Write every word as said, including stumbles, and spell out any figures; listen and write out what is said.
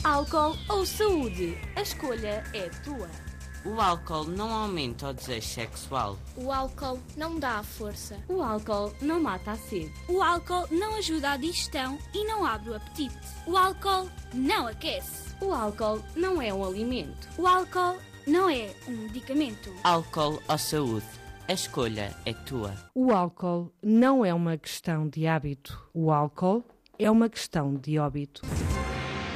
Álcool ou saúde? A escolha é tua. O álcool não aumenta o desejo sexual. O álcool não dá a força. O álcool não mata a sede. O álcool não ajuda a digestão e não abre o apetite. O álcool não aquece. O álcool não é um alimento. O álcool não é um medicamento. Álcool ou saúde? A escolha é tua. O álcool não é uma questão de hábito. O álcool é uma questão de óbito.